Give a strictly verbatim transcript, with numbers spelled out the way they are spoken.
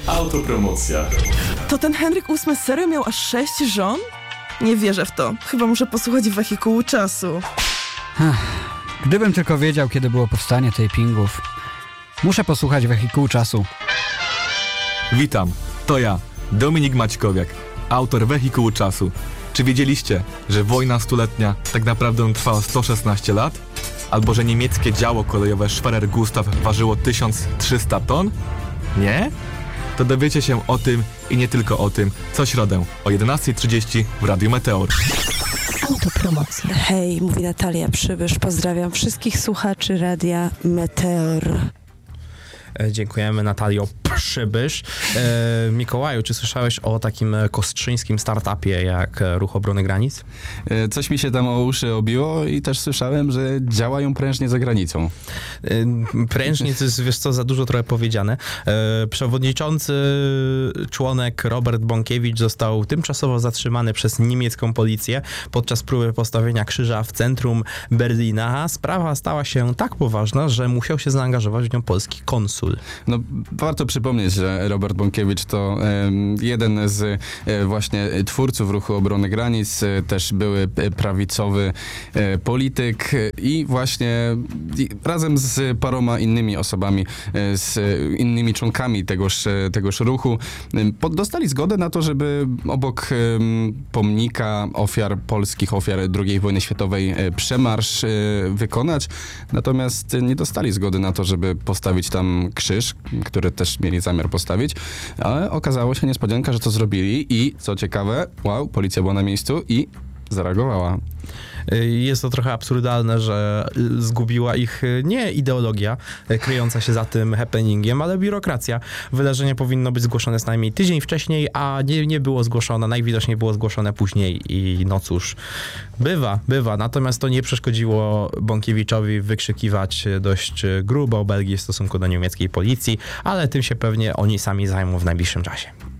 Autopromocja. To ten Henryk ósmy serio miał aż sześć żon? Nie wierzę w to. Chyba muszę posłuchać Wehikułu Czasu. Gdybym tylko wiedział, kiedy było powstanie tapingów. Muszę posłuchać Wehikułu Czasu. Witam, to ja, Dominik Maćkowiak, autor Wehikułu Czasu. Czy wiedzieliście, że wojna stuletnia tak naprawdę trwała sto szesnaście lat? Albo że niemieckie działo kolejowe Schwerer Gustav ważyło tysiąc trzysta ton? Nie? To dowiecie się o tym i nie tylko o tym co środę o jedenasta trzydzieści w Radiu Meteor. Autopromocja. Hej, mówi Natalia Przybysz. Pozdrawiam wszystkich słuchaczy Radia Meteor. Dziękujemy, Natalio Przybysz. E, Mikołaju, czy słyszałeś o takim kostrzyńskim startupie jak Ruch Obrony Granic? Coś mi się tam o uszy obiło i też słyszałem, że działają prężnie za granicą. E, prężnie to jest, wiesz co, za dużo trochę powiedziane. E, przewodniczący członek Robert Bąkiewicz został tymczasowo zatrzymany przez niemiecką policję podczas próby postawienia krzyża w centrum Berlina. Sprawa stała się tak poważna, że musiał się zaangażować w nią polski konsul. No, warto przypomnieć, że Robert Bąkiewicz to e, jeden z e, właśnie twórców Ruchu Obrony Granic, e, też były prawicowy e, polityk i właśnie i razem z paroma innymi osobami, e, z innymi członkami tegoż, tegoż ruchu e, pod, dostali zgodę na to, żeby obok e, pomnika ofiar polskich, ofiar drugiej wojny światowej e, przemarsz e, wykonać, natomiast nie dostali zgody na to, żeby postawić tam krzyż, który też mieli zamiar postawić, ale okazało się niespodzianka, że to zrobili i co ciekawe, wow, policja była na miejscu i zareagowała. Jest to trochę absurdalne, że zgubiła ich nie ideologia kryjąca się za tym happeningiem, ale biurokracja. Wydarzenie powinno być zgłoszone co najmniej tydzień wcześniej, a nie, nie było zgłoszone, najwidoczniej było zgłoszone później i no cóż, bywa, bywa. Natomiast to nie przeszkodziło Bąkiewiczowi wykrzykiwać dość grubo Belgii w stosunku do niemieckiej policji, ale tym się pewnie oni sami zajmą w najbliższym czasie.